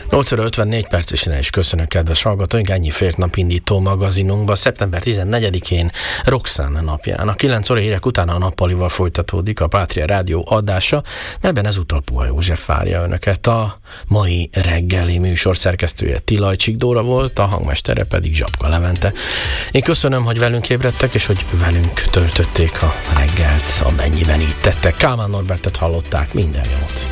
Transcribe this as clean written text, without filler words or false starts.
8 óra 54 perc, és én is köszönök, kedves hallgatóink, ennyi fért napindító magazinunkba. Szeptember 14-én Roxanne napján. A 9 óra hírek után a nappalival folytatódik a Pátria Rádió adása, melyben ezúttal Puha József várja önöket. A mai reggeli műsor szerkesztője Tilajcsik Dóra volt, a hangmestere pedig Zsapka Levente. Én köszönöm, hogy velünk ébredtek, és hogy velünk töltötték a reggelt, amennyiben így tettek. Kálmán Norbertet hallották, minden jót!